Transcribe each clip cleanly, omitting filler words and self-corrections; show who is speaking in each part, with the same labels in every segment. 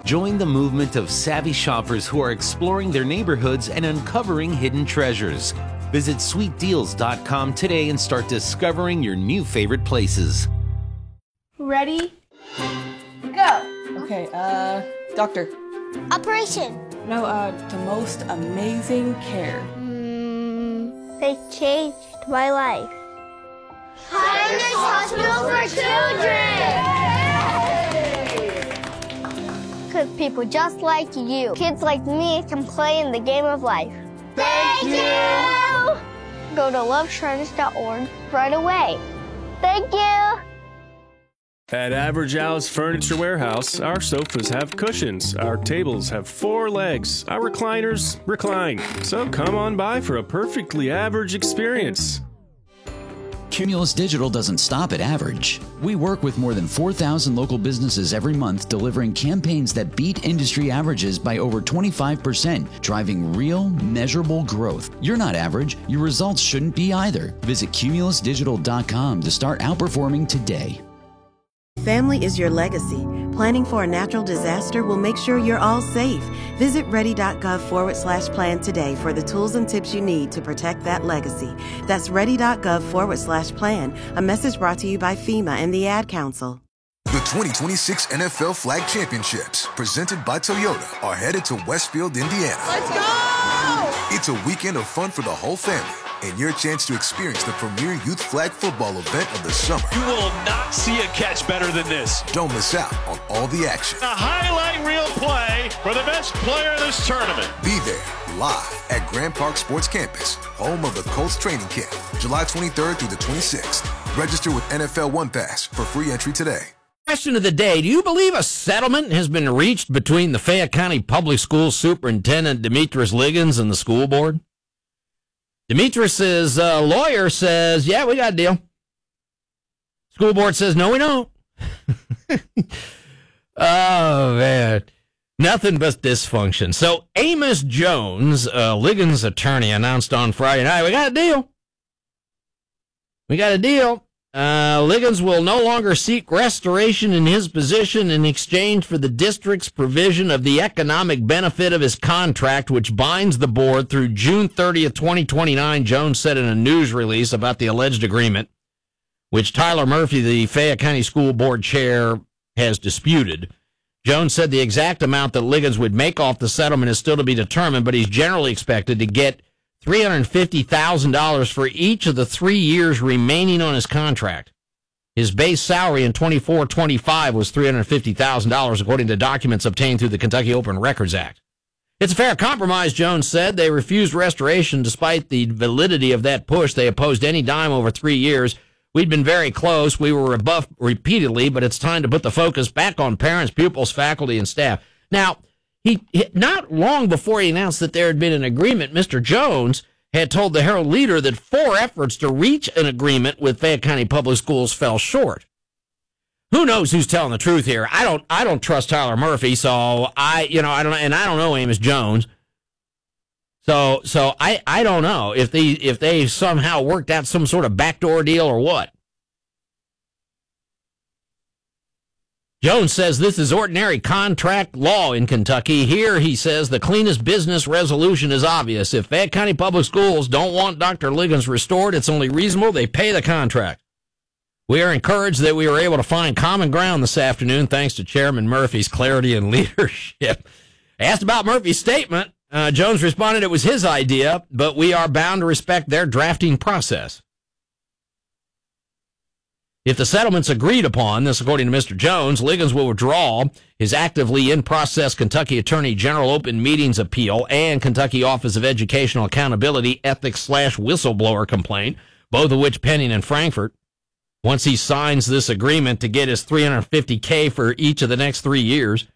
Speaker 1: Join the movement of savvy shoppers who are exploring their neighborhoods and uncovering hidden treasures. Visit sweetdeals.com today and start discovering your new favorite places.
Speaker 2: Ready? Go!
Speaker 3: Okay, doctor.
Speaker 4: Operation.
Speaker 3: No, the most amazing care.
Speaker 4: They changed my life. Highness Hospital for Children! Because people just like you, kids like me, can play in the game of life. Thank you! Go to loveshriners.org right away. Thank you!
Speaker 5: At Average Al's Furniture Warehouse, our sofas have cushions, our tables have 4 legs, our recliners recline. So come on by for a perfectly average experience.
Speaker 6: Cumulus Digital doesn't stop at average. We work with more than 4,000 local businesses every month, delivering campaigns that beat industry averages by over 25%, driving real, measurable growth. You're not average. Your results shouldn't be either. Visit cumulusdigital.com to start outperforming today.
Speaker 7: Family is your legacy. Planning for a natural disaster will make sure you're all safe. Visit ready.gov/plan today for the tools and tips you need to protect that legacy. That's ready.gov/plan. A message brought to you by FEMA and the Ad Council.
Speaker 8: The 2026 NFL Flag Championships, presented by Toyota, are headed to Westfield, Indiana.
Speaker 2: Let's go!
Speaker 8: It's a weekend of fun for the whole family, and your chance to experience the premier youth flag football event of the summer.
Speaker 9: You will not see a catch better than this.
Speaker 8: Don't miss out on all the action.
Speaker 9: A highlight reel play for the best player of this tournament.
Speaker 8: Be there, live at Grand Park Sports Campus, home of the Colts training camp, July 23rd through the 26th. Register with NFL One Pass for free entry today.
Speaker 10: Question of the day: do you believe a settlement has been reached between the Fayette County Public Schools Superintendent Demetrius Liggins and the school board? Demetrius's lawyer says, yeah, we got a deal. School board says, no, we don't. Oh, man. Nothing but dysfunction. So Amos Jones, Liggins' attorney, announced on Friday night, we got a deal. We got a deal. Liggins will no longer seek restoration in his position in exchange for the district's provision of the economic benefit of his contract, which binds the board through June 30th, 2029, Jones said in a news release about the alleged agreement, which Tyler Murphy, the Fayette County School Board chair, has disputed. Jones said the exact amount that Liggins would make off the settlement is still to be determined, but he's generally expected to get $350,000 for each of the 3 years remaining on his contract. His base salary in 24-25 was $350,000, according to documents obtained through the Kentucky Open Records Act. It's a fair compromise, Jones said. They refused restoration despite the validity of that push. They opposed any dime over 3 years. We'd been very close. We were rebuffed repeatedly, but it's time to put the focus back on parents, pupils, faculty, and staff. Now, He not long before he announced that there had been an agreement, Mr. Jones had told the Herald Leader that 4 efforts to reach an agreement with Fayette County Public Schools fell short. Who knows who's telling the truth here? I don't trust Tyler Murphy, so I don't know Amos Jones. So I don't know if they somehow worked out some sort of backdoor deal or what. Jones says this is ordinary contract law in Kentucky. Here, he says, the cleanest business resolution is obvious. If Fayette County Public Schools don't want Dr. Liggins restored, it's only reasonable they pay the contract. We are encouraged that we were able to find common ground this afternoon thanks to Chairman Murphy's clarity and leadership. Asked about Murphy's statement, Jones responded it was his idea, but we are bound to respect their drafting process. If the settlement's agreed upon, this according to Mr. Jones, Liggins will withdraw his actively in-process Kentucky Attorney General Open Meetings Appeal and Kentucky Office of Educational Accountability Ethics/Whistleblower complaint, both of which pending in Frankfort. Once he signs this agreement to get his $350K for each of the next 3 years.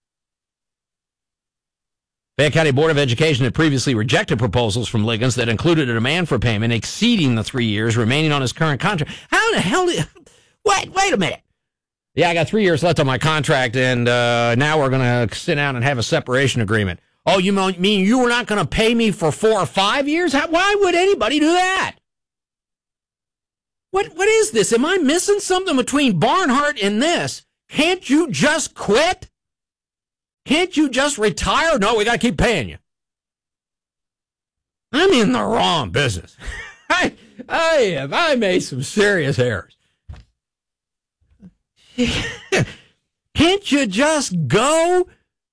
Speaker 10: Fayette County Board of Education had previously rejected proposals from Liggins that included a demand for payment exceeding the 3 years remaining on his current contract. How in the hell wait a minute. Yeah, I got 3 years left on my contract, and now we're going to sit down and have a separation agreement. Oh, you mean you were not going to pay me for 4 or 5 years? Why would anybody do that? What is this? Am I missing something between Barnhart and this? Can't you just quit? Can't you just retire? No, we got to keep paying you. I'm in the wrong business. I made some serious errors. Can't you just go?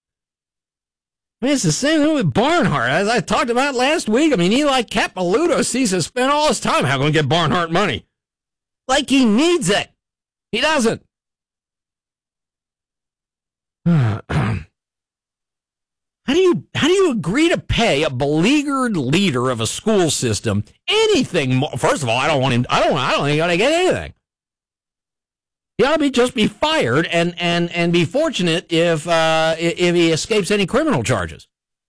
Speaker 10: I mean, it's the same thing with Barnhart, as I talked about last week. I mean, Eli Capaluto seems to spend all his time how going to get Barnhart money. Like he needs it. He doesn't. How do you agree to pay a beleaguered leader of a school system anything more? First of all, I don't think he ought to get anything. He ought to just be fired and be fortunate if he escapes any criminal charges.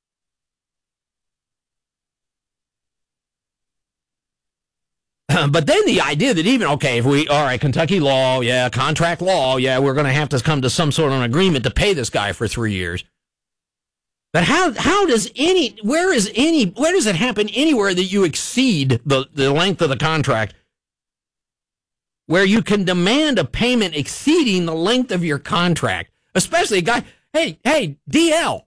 Speaker 10: But then the idea that even, Kentucky law, contract law, we're going to have to come to some sort of an agreement to pay this guy for 3 years. But where does it happen anywhere that you exceed the length of the contract, where you can demand a payment exceeding the length of your contract, especially a guy, hey, DL,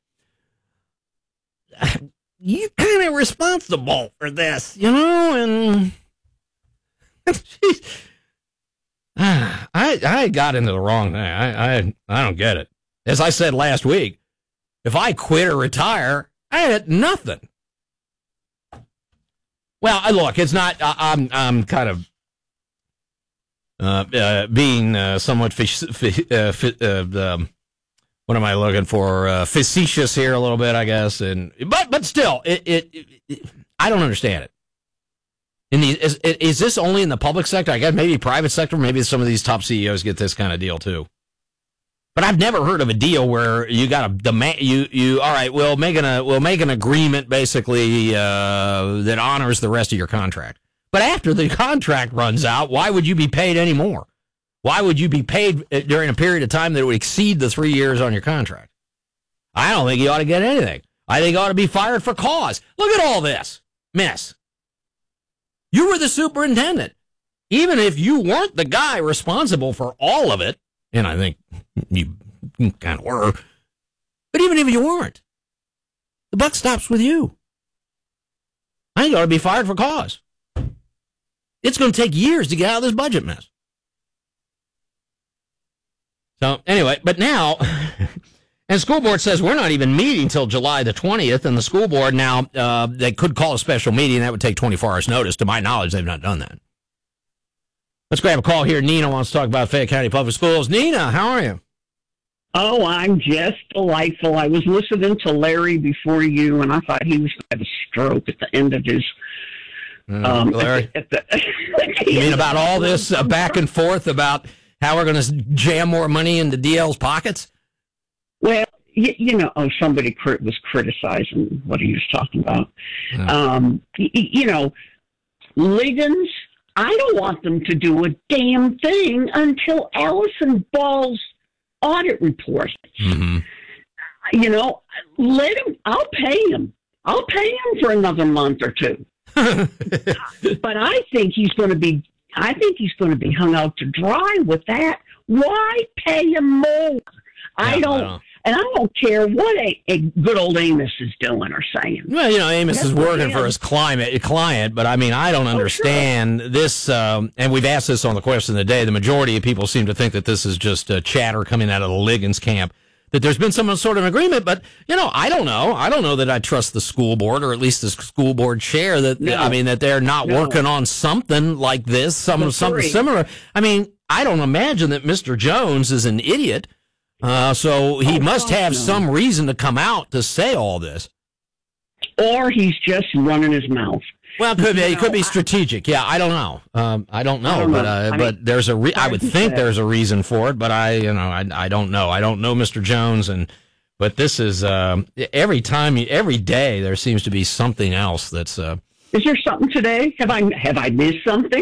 Speaker 10: you're kind of responsible for this, and I got into the wrong thing. I don't get it. As I said last week, if I quit or retire, I had nothing. Well, look, it's not. I'm kind of being somewhat what am I looking for? Facetious here a little bit, I guess. But still, I don't understand it. Is this only in the public sector? I guess maybe private sector. Maybe some of these top CEOs get this kind of deal too. But I've never heard of a deal where you got to demand all right, we'll make an agreement basically that honors the rest of your contract. But after the contract runs out, why would you be paid any more? Why would you be paid during a period of time that would exceed the 3 years on your contract? I don't think you ought to get anything. I think you ought to be fired for cause. Look at all this mess. You were the superintendent. Even if you weren't the guy responsible for all of it, and I think you kind of were. But even if you weren't, the buck stops with you. I think you ought to be fired for cause. It's going to take years to get out of this budget mess. So anyway, but now, and the school board says we're not even meeting till July the 20th, and the school board now, they could call a special meeting. That would take 24 hours notice. To my knowledge, they've not done that. Let's grab a call here. Nina wants to talk about Fayette County Public Schools. Nina, how are you?
Speaker 11: Oh, I'm just delightful. I was listening to Larry before you, and I thought he was going to have a stroke at the end of his...
Speaker 10: Larry? You mean about all this back and forth about how we're going to jam more money into DL's pockets?
Speaker 11: Well, somebody was criticizing what he was talking about. Liggins... I don't want them to do a damn thing until Allison Ball's audit report.
Speaker 10: Mm-hmm.
Speaker 11: Let him. I'll pay him. I'll pay him for another month or two. But I think he's going to be. I think he's going to be hung out to dry with that. Why pay him more? I don't. And I don't care what a good old Amos is doing or saying.
Speaker 10: Well, Amos is working for his client, but I mean, I don't understand this. And we've asked this on the question of the day. The majority of people seem to think that this is just chatter coming out of the Liggins camp, that there's been some sort of agreement. But, I don't know. I don't know that I trust the school board, or at least the school board chair, that they're not working on something like this, something similar. I mean, I don't imagine that Mr. Jones is an idiot. So he must have some reason to come out to say all this.
Speaker 11: Or he's just running his mouth.
Speaker 10: Well, it could be strategic. Yeah, I don't know. But there's I would think there's a reason for it, but I don't know. I don't know Mr. Jones, but this is every day there seems to be something else that's.
Speaker 11: Is there something today? Have I missed something?
Speaker 10: No,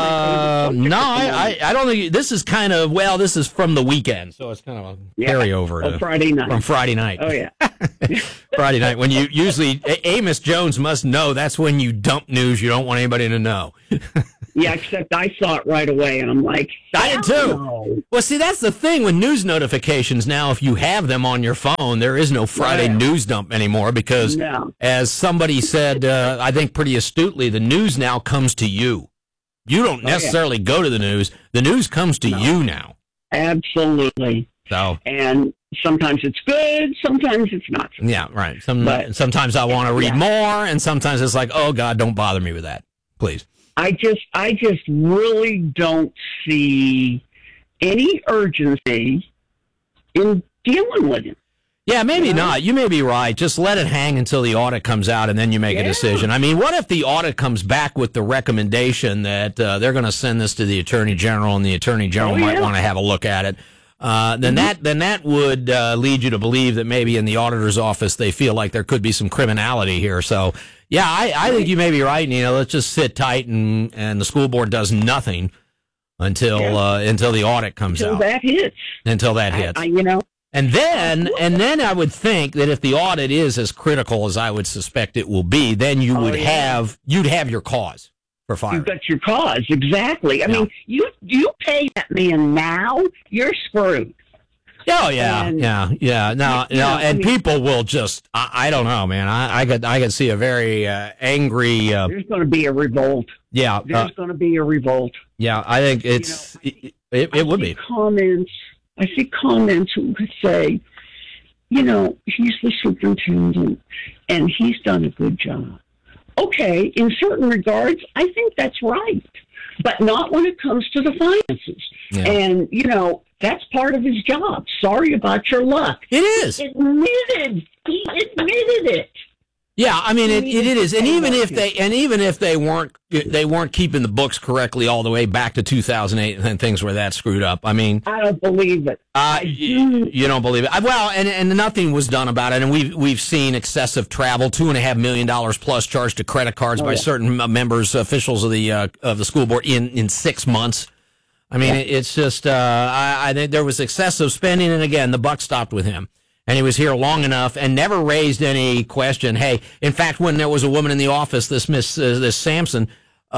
Speaker 10: I don't think this is kind of, this is from the weekend, so it's kind of a carryover to
Speaker 11: Friday night.
Speaker 10: From Friday night.
Speaker 11: Oh yeah.
Speaker 10: Friday night, when you usually Amos Jones must know that's when you dump news you don't want anybody to know.
Speaker 11: Yeah, except I saw it right away, and I'm like,
Speaker 10: I did too.
Speaker 11: No.
Speaker 10: Well, see, that's the thing with news notifications now. If you have them on your phone, there is no Friday news dump anymore because, as somebody said, I think pretty astutely, the news now comes to you. You don't necessarily go to the news. The news comes to you now.
Speaker 11: Absolutely.
Speaker 10: So,
Speaker 11: and sometimes it's good, sometimes it's not.
Speaker 10: Yeah, right. Sometimes I want to read more, and sometimes it's like, oh God, don't bother me with that, please.
Speaker 11: I just really don't see any urgency in dealing with it.
Speaker 10: Yeah, maybe not. You may be right. Just let it hang until the audit comes out, and then you make a decision. I mean, what if the audit comes back with the recommendation that they're going to send this to the Attorney General, and the Attorney General might want to have a look at it? Then that would lead you to believe that maybe in the auditor's office they feel like there could be some criminality here. So, yeah, I think you may be right, Nina. Let's just sit tight and the school board does nothing until the audit comes out. Until that hits. And then I would think that if the audit is as critical as I would suspect it will be, then you would have your cause for firing.
Speaker 11: You've got your cause, exactly. I mean, you pay that man now, you're screwed.
Speaker 10: Oh yeah, and people will just I don't know, man. I could see a very angry.
Speaker 11: There's going to be a revolt.
Speaker 10: Yeah,
Speaker 11: there's going to be a revolt.
Speaker 10: Yeah, I think it would be.
Speaker 11: I see comments who could say, he's the superintendent and he's done a good job. Okay, in certain regards, I think that's right, but not when it comes to the finances. Yeah. And, that's part of his job. Sorry about your luck.
Speaker 10: It is.
Speaker 11: He admitted it.
Speaker 10: Yeah, I mean it is, and even if they weren't keeping the books correctly all the way back to 2008 and things were that screwed up. I mean,
Speaker 11: I don't believe it.
Speaker 10: You don't believe it? Well, and nothing was done about it, and we've seen excessive travel, $2.5 million plus charged to credit cards by certain officials of the school board in 6 months. I mean, it's just I think there was excessive spending, and again, the buck stopped with him. And he was here long enough and never raised any question. Hey, in fact, when there was a woman in the office, this Sampson,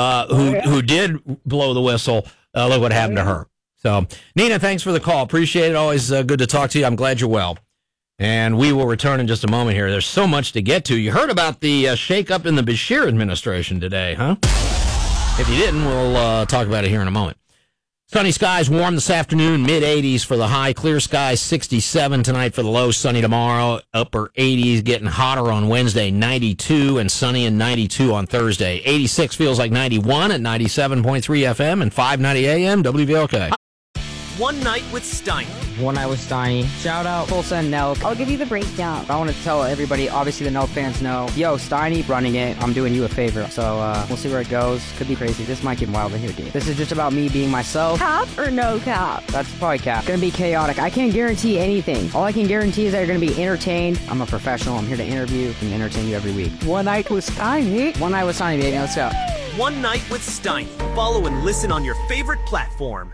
Speaker 10: who did blow the whistle, look what happened to her. So, Nina, thanks for the call. Appreciate it. Always good to talk to you. I'm glad you're well. And we will return in just a moment here. There's so much to get to. You heard about the shakeup in the Beshear administration today, huh? If you didn't, we'll talk about it here in a moment. Sunny skies, warm this afternoon, mid-80s for the high. Clear skies, 67 tonight for the low. Sunny tomorrow, upper 80s. Getting hotter on Wednesday, 92, and sunny and 92 on Thursday. 86 feels like 91 at 97.3 FM and 590 AM, WVLK.
Speaker 12: One Night with Steiny.
Speaker 13: One Night with Steiny. Shout out Tulsa and Nelk.
Speaker 14: I'll give you the breakdown.
Speaker 13: I want to tell everybody, obviously the Nelk fans know, yo, Steiny running it. I'm doing you a favor. So we'll see where it goes. Could be crazy. This might get wild in here, dude. This is just about me being myself.
Speaker 14: Cap or no cap?
Speaker 13: That's probably cap. It's going to be chaotic. I can't guarantee anything. All I can guarantee is that you're going to be entertained. I'm a professional. I'm here to interview and entertain you every week.
Speaker 14: One Night with Steiny.
Speaker 13: One Night with Steiny, baby. Let's go.
Speaker 12: One Night with Steiny. Follow and listen on your favorite platform.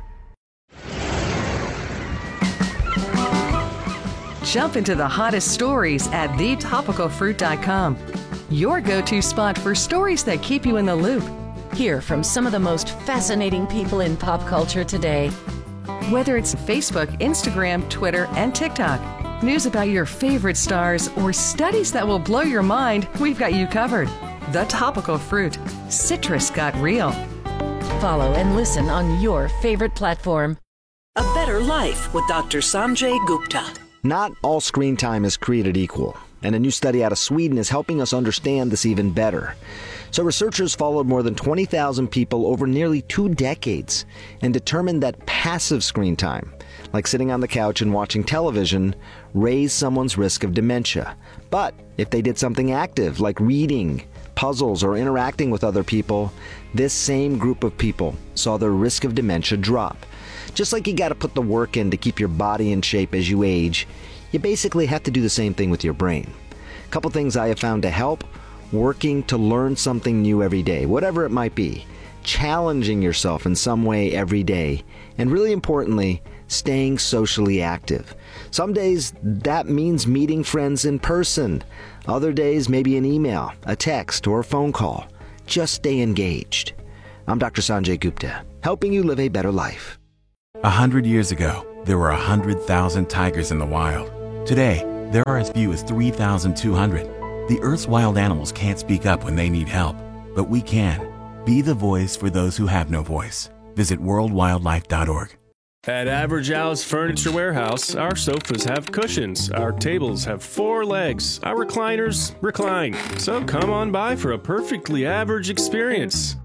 Speaker 15: Jump into the hottest stories at thetopicalfruit.com. Your go-to spot for stories that keep you in the loop.
Speaker 16: Hear from some of the most fascinating people in pop culture today.
Speaker 15: Whether it's Facebook, Instagram, Twitter, and TikTok, news about your favorite stars, or studies that will blow your mind, we've got you covered. The Topical Fruit. Citrus got real.
Speaker 16: Follow and listen on your favorite platform.
Speaker 17: A Better Life with Dr. Sanjay Gupta.
Speaker 18: Not all screen time is created equal, and a new study out of Sweden is helping us understand this even better. So researchers followed more than 20,000 people over nearly 2 decades and determined that passive screen time, like sitting on the couch and watching television, raised someone's risk of dementia. But if they did something active, like reading, puzzles, or interacting with other people, this same group of people saw their risk of dementia drop. Just like you got to put the work in to keep your body in shape as you age, you basically have to do the same thing with your brain. A couple things I have found to help: working to learn something new every day, whatever it might be, challenging yourself in some way every day, and really importantly, staying socially active. Some days that means meeting friends in person. Other days maybe an email, a text, or a phone call. Just stay engaged. I'm Dr. Sanjay Gupta, helping you live a better life.
Speaker 19: 100 years ago, there were 100,000 tigers in the wild. Today, there are as few as 3,200. The Earth's wild animals can't speak up when they need help, but we can. Be the voice for those who have no voice. Visit worldwildlife.org.
Speaker 5: At Average Al's Furniture Warehouse, our sofas have cushions, our tables have 4 legs, our recliners recline. So come on by for a perfectly average experience.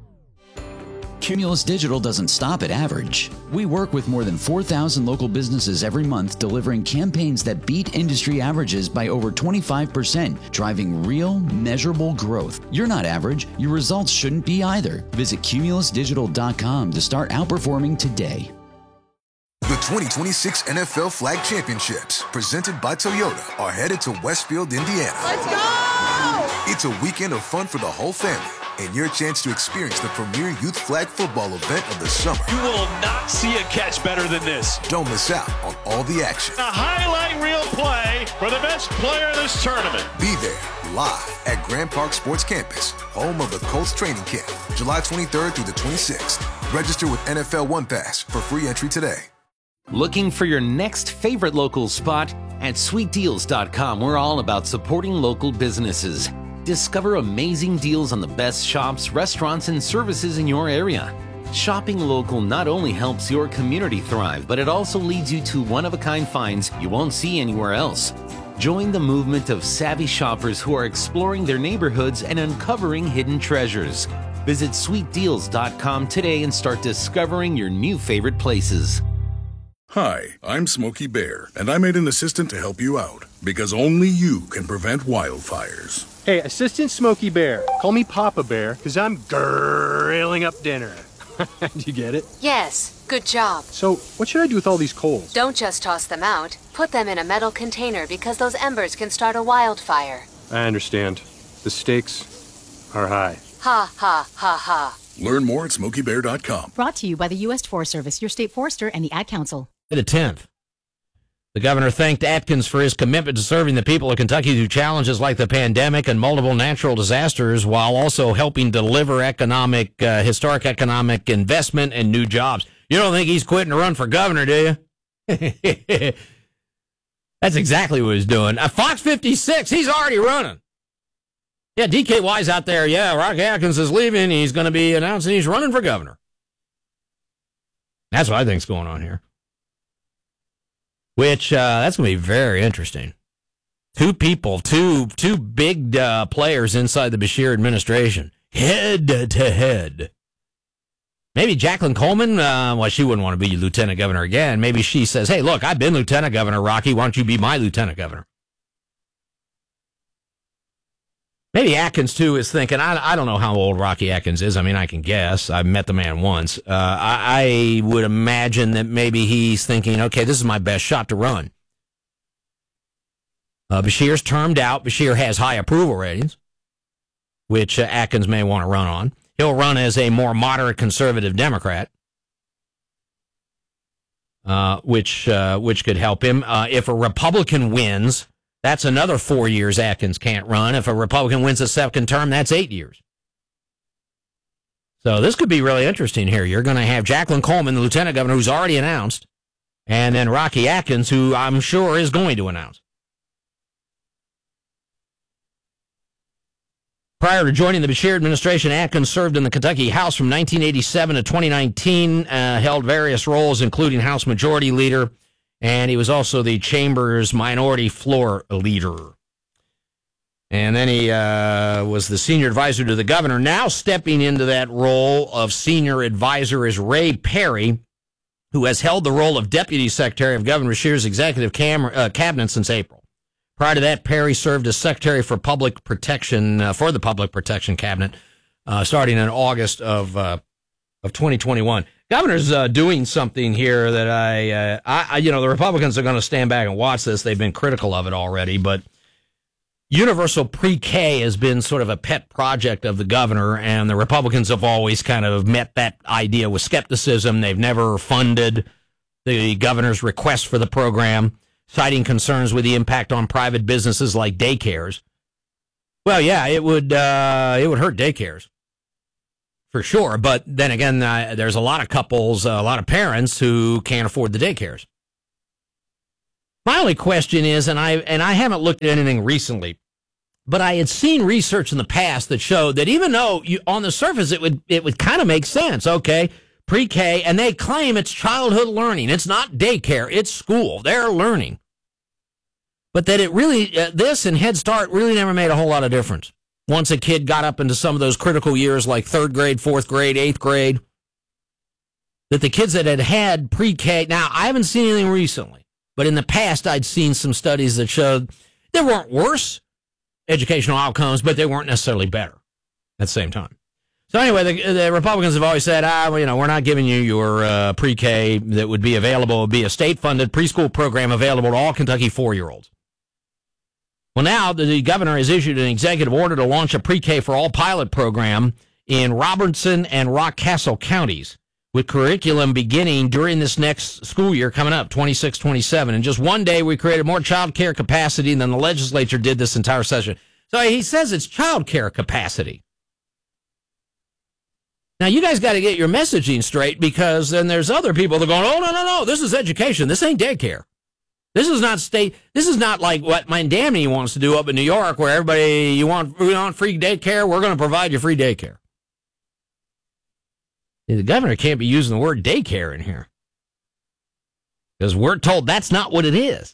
Speaker 6: Cumulus Digital doesn't stop at average. We work with more than 4,000 local businesses every month, delivering campaigns that beat industry averages by over 25%, driving real, measurable growth. You're not average. Your results shouldn't be either. Visit cumulusdigital.com to start outperforming today.
Speaker 8: The 2026 NFL Flag Championships, presented by Toyota, are headed to Westfield, Indiana.
Speaker 2: Let's go!
Speaker 8: It's a weekend of fun for the whole family, and your chance to experience the premier youth flag football event of the summer.
Speaker 9: You will not see a catch better than this.
Speaker 8: Don't miss out on all the action.
Speaker 9: A highlight reel play for the best player of this tournament.
Speaker 8: Be there live at Grand Park Sports Campus, home of the Colts training camp, July 23rd through the 26th. Register with NFL One Pass for free entry today.
Speaker 1: Looking for your next favorite local spot? At sweetdeals.com, we're all about supporting local businesses. Discover amazing deals on the best shops, restaurants, and services in your area. Shopping local not only helps your community thrive, but it also leads you to one-of-a-kind finds you won't see anywhere else. Join the movement of savvy shoppers who are exploring their neighborhoods and uncovering hidden treasures. Visit sweetdeals.com today and start discovering your new favorite places.
Speaker 20: Hi, I'm Smokey Bear, and I made an assistant to help you out, because only you can prevent wildfires.
Speaker 21: Hey, Assistant Smokey Bear, call me Papa Bear, because I'm grilling up dinner. Do you get it?
Speaker 22: Yes, good job.
Speaker 21: So, what should I do with all these coals?
Speaker 22: Don't just toss them out. Put them in a metal container because those embers can start a wildfire.
Speaker 21: I understand. The stakes are high.
Speaker 22: Ha, ha, ha, ha.
Speaker 20: Learn more at SmokeyBear.com.
Speaker 23: Brought to you by the U.S. Forest Service, your state forester, and the Ad Council.
Speaker 10: The 10th. The governor thanked Atkins for his commitment to serving the people of Kentucky through challenges like the pandemic and multiple natural disasters, while also helping deliver historic economic investment and new jobs. You don't think he's quitting to run for governor, do you? That's exactly what he's doing. Fox 56, he's already running. Yeah, DKY's out there. Yeah, Rocky Atkins is leaving. He's going to be announcing he's running for governor. That's what I think's going on here. Which, that's going to be very interesting. Two people, two big players inside the Beshear administration, head to head. Maybe Jacqueline Coleman, she wouldn't want to be lieutenant governor again. Maybe she says, hey, look, I've been lieutenant governor, Rocky. Why don't you be my lieutenant governor? Maybe Atkins, too, is thinking, I don't know how old Rocky Atkins is. I mean, I can guess. I've met the man once. I would imagine that maybe he's thinking, okay, this is my best shot to run. Beshear's termed out. Beshear has high approval ratings, which Atkins may want to run on. He'll run as a more moderate conservative Democrat, which could help him. If a Republican wins, that's another 4 years Atkins can't run. If a Republican wins a second term, that's 8 years. So this could be really interesting here. You're going to have Jacqueline Coleman, the lieutenant governor, who's already announced, and then Rocky Atkins, who I'm sure is going to announce. Prior to joining the Beshear administration, Atkins served in the Kentucky House from 1987 to 2019, held various roles, including House Majority Leader, and he was also the chamber's minority floor leader. And then he was the senior advisor to the governor. Now stepping into that role of senior advisor is Ray Perry, who has held the role of deputy secretary of Governor Beshear's executive cabinet since April. Prior to that, Perry served as secretary for public protection for the Public Protection Cabinet, starting in August of 2021. Governor's doing something here that the Republicans are going to stand back and watch this. They've been critical of it already, but universal pre-K has been sort of a pet project of the governor, and the Republicans have always kind of met that idea with skepticism. They've never funded the governor's request for the program, citing concerns with the impact on private businesses like daycares. Well, yeah, it would hurt daycares. for sure. But then again, there's a lot of couples, a lot of parents who can't afford the daycares. My only question is, and I haven't looked at anything recently, but I had seen research in the past that showed that even though on the surface it would kind of make sense, okay, pre-K, and they claim it's childhood learning. It's not daycare, it's school. They're learning. But that it really, this and Head Start really never made a whole lot of difference. Once a kid got up into some of those critical years like 3rd grade, 4th grade, 8th grade, that the kids that had pre-K, now I haven't seen anything recently, but in the past I'd seen some studies that showed there weren't worse educational outcomes, but they weren't necessarily better at the same time. So anyway, the Republicans have always said, we're not giving you your pre-K that would be available. It would be a state-funded preschool program available to all Kentucky 4-year-olds. Well, now the governor has issued an executive order to launch a pre-K for all pilot program in Robertson and Rockcastle counties, with curriculum beginning during this next school year coming up, 26-27. In just one day, we created more child care capacity than the legislature did this entire session. So he says it's child care capacity. Now, you guys got to get your messaging straight, because then there's other people that are going, oh, no, this is education. This ain't daycare. This is not state. This is not like what Miami wants to do up in New York, where everybody, we want free daycare, we're going to provide you free daycare. The governor can't be using the word daycare in here, because we're told that's not what it is.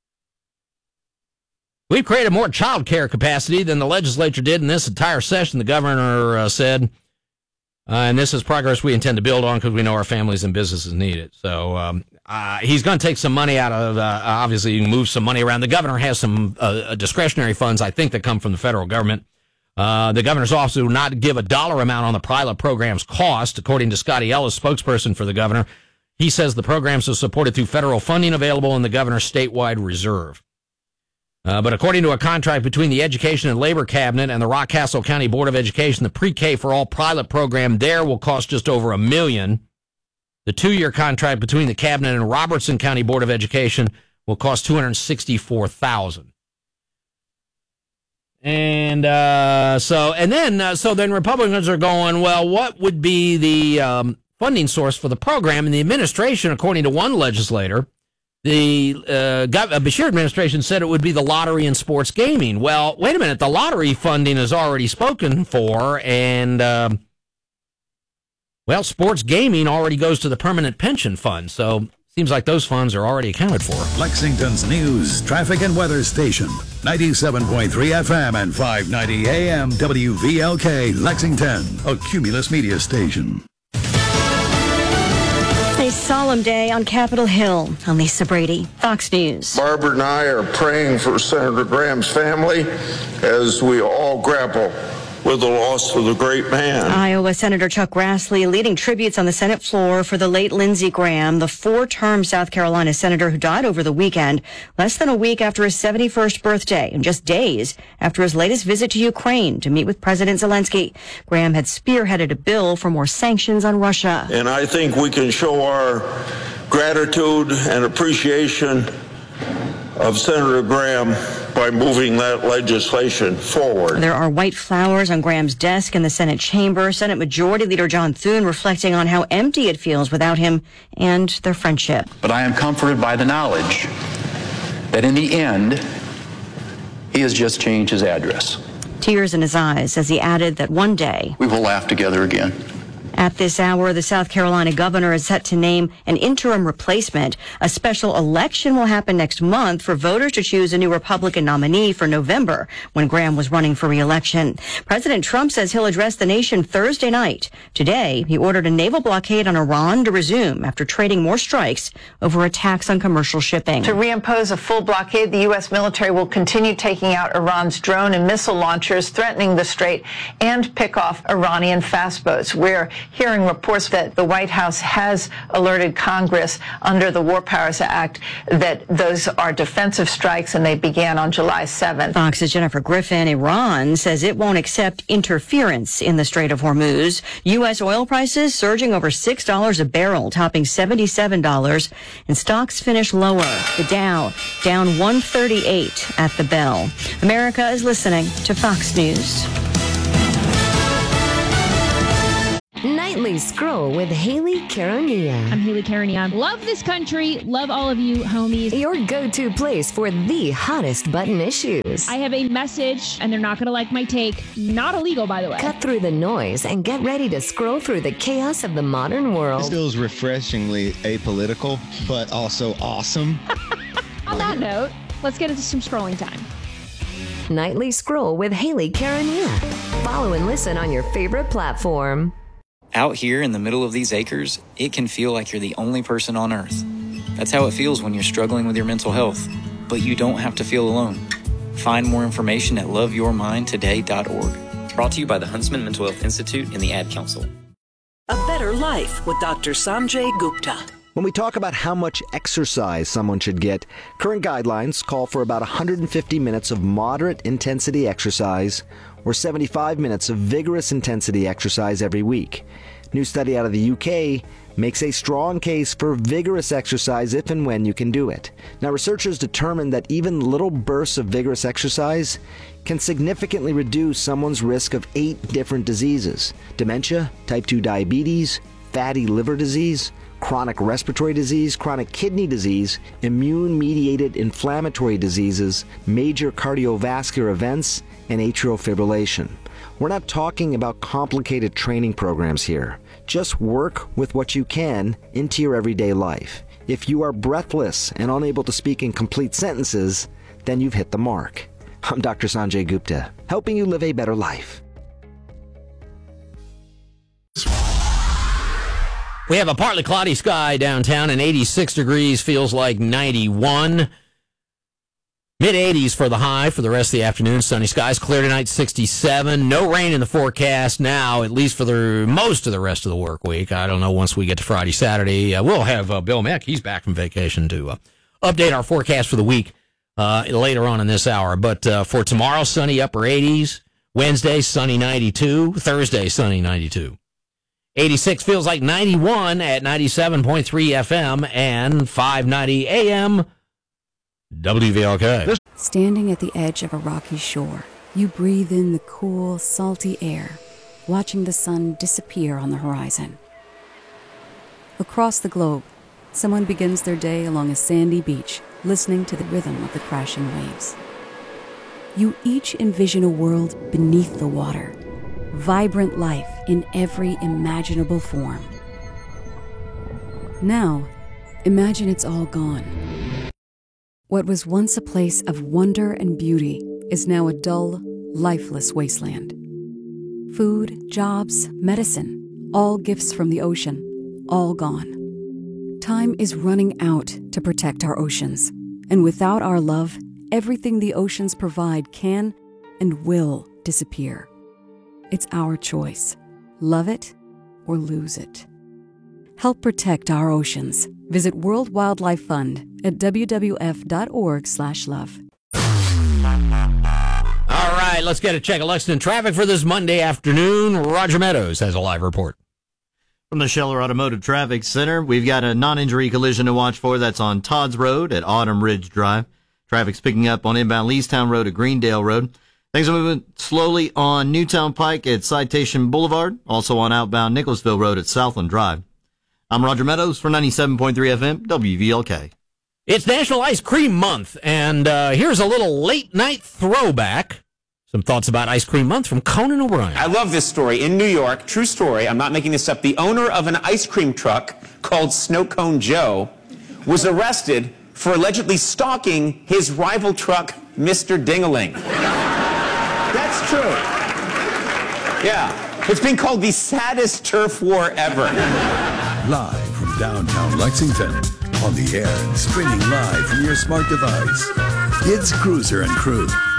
Speaker 10: We've created more child care capacity than the legislature did in this entire session, the governor said. And this is progress we intend to build on because we know our families and businesses need it. So he's going to take some money out of, obviously, you can move some money around. The governor has some discretionary funds, I think, that come from the federal government. The governor's office will not give a dollar amount on the pilot program's cost, according to Scotty Ellis, spokesperson for the governor. He says the programs are supported through federal funding available in the governor's statewide reserve. But according to a contract between the Education and Labor Cabinet and the Rockcastle County Board of Education, the pre-K for all pilot program there will cost just over $1 million. The 2-year contract between the Cabinet and Robertson County Board of Education will cost $264,000. And so then Republicans are going, well, what would be the funding source for the program? And the administration, according to one legislator, the Beshear administration said it would be the lottery and sports gaming. Well, wait a minute. The lottery funding is already spoken for, and, sports gaming already goes to the permanent pension fund. So seems like those funds are already accounted for.
Speaker 3: Lexington's news, traffic, and weather station. 97.3 FM and 590 AM WVLK, Lexington, a Cumulus media station.
Speaker 4: A solemn day on Capitol Hill. I'm Lisa Brady, Fox News.
Speaker 7: Barbara and I are praying for Senator Graham's family as we all grapple with the loss of the great man.
Speaker 4: Iowa Senator Chuck Grassley leading tributes on the Senate floor for the late Lindsey Graham, the 4-term South Carolina senator who died over the weekend, less than a week after his 71st birthday and just days after his latest visit to Ukraine to meet with President Zelensky. Graham had spearheaded a bill for more sanctions on Russia.
Speaker 7: And I think we can show our gratitude and appreciation of Senator Graham by moving that legislation forward.
Speaker 4: There are white flowers on Graham's desk in the Senate chamber. Senate Majority Leader John Thune reflecting on how empty it feels without him and their friendship.
Speaker 24: But I am comforted by the knowledge that in the end, he has just changed his address.
Speaker 4: Tears in his eyes as he added that one day
Speaker 24: we will laugh together again.
Speaker 4: At this hour, the South Carolina governor is set to name an interim replacement. A special election will happen next month for voters to choose a new Republican nominee for November, when Graham was running for re-election. President Trump says he'll address the nation Thursday night. Today, he ordered a naval blockade on Iran to resume after trading more strikes over attacks on commercial shipping.
Speaker 25: To reimpose a full blockade, the U.S. military will continue taking out Iran's drone and missile launchers, threatening the strait, and pick off Iranian fast boats. We're hearing reports that the White House has alerted Congress under the War Powers Act that those are defensive strikes, and they began on July 7th.
Speaker 4: Fox's Jennifer Griffin. Iran says it won't accept interference in the Strait of Hormuz. U.S. oil prices surging over $6 a barrel, topping $77, and stocks finish lower. The Dow down 138 at the bell. America is listening to Fox News.
Speaker 11: Nightly Scroll with Haley Caronia.
Speaker 12: I'm Haley Caronia. Love this country. Love all of you, homies.
Speaker 11: Your go-to place for the hottest button issues.
Speaker 12: I have a message, and they're not going to like my take. Not illegal, by the way.
Speaker 11: Cut through the noise and get ready to scroll through the chaos of the modern world.
Speaker 13: This feels refreshingly apolitical, but also awesome.
Speaker 12: On that note, let's get into some scrolling time.
Speaker 11: Nightly Scroll with Haley Caronia. Follow and listen on your favorite platform.
Speaker 14: Out here in the middle of these acres, it can feel like you're the only person on Earth. That's how it feels when you're struggling with your mental health. But you don't have to feel alone. Find more information at loveyourmindtoday.org. Brought to you by the Huntsman Mental Health Institute and the Ad Council.
Speaker 17: A Better Life with Dr. Sanjay Gupta.
Speaker 18: When we talk about how much exercise someone should get, current guidelines call for about 150 minutes of moderate intensity exercise or 75 minutes of vigorous intensity exercise every week. New study out of the UK makes a strong case for vigorous exercise if and when you can do it. Now, researchers determined that even little bursts of vigorous exercise can significantly reduce someone's risk of 8 different diseases: dementia, type 2 diabetes, fatty liver disease, chronic respiratory disease, chronic kidney disease, immune-mediated inflammatory diseases, major cardiovascular events, and atrial fibrillation. We're not talking about complicated training programs here. Just work with what you can into your everyday life. If you are breathless and unable to speak in complete sentences, then you've hit the mark. I'm Dr. Sanjay Gupta, helping you live a better life.
Speaker 10: We have a partly cloudy sky downtown and 86 degrees, feels like 91. Mid-80s for the high for the rest of the afternoon. Sunny skies, clear tonight, 67. No rain in the forecast now, at least for the most of the rest of the work week. I don't know, once we get to Friday, Saturday. We'll have Bill Meck. He's back from vacation to update our forecast for the week later on in this hour. But for tomorrow, sunny upper 80s. Wednesday, sunny 92. Thursday, sunny 92. 86 feels like 91 at 97.3 FM and 590 AM. WVLK.
Speaker 15: Standing at the edge of a rocky shore, you breathe in the cool, salty air, watching the sun disappear on the horizon. Across the globe, someone begins their day along a sandy beach, listening to the rhythm of the crashing waves. You each envision a world beneath the water, vibrant life in every imaginable form. Now, imagine it's all gone. What was once a place of wonder and beauty is now a dull, lifeless wasteland. Food, jobs, medicine, all gifts from the ocean, all gone. Time is running out to protect our oceans, and without our love, everything the oceans provide can and will disappear. It's our choice. Love it or lose it. Help protect our oceans. Visit World Wildlife Fund at wwf.org/love.
Speaker 10: All right, let's get a check of Lexington traffic for this Monday afternoon. Roger Meadows has a live report.
Speaker 26: From the Scheller Automotive Traffic Center, we've got a non-injury collision to watch for. That's on Todd's Road at Autumn Ridge Drive. Traffic's picking up on inbound Leestown Road at Greendale Road. Things are moving slowly on Newtown Pike at Citation Boulevard, also on outbound Nicholasville Road at Southland Drive. I'm Roger Meadows for 97.3 FM, WVLK.
Speaker 10: It's National Ice Cream Month, and here's a little late-night throwback. Some thoughts about Ice Cream Month from Conan O'Brien.
Speaker 27: I love this story. In New York, true story, I'm not making this up, the owner of an ice cream truck called Snow Cone Joe was arrested for allegedly stalking his rival truck, Mr. Ding-a-ling. That's true. Yeah. It's been called the saddest turf war ever.
Speaker 3: Live from downtown Lexington, on the air and streaming live from your smart device. It's Cruiser and Crew.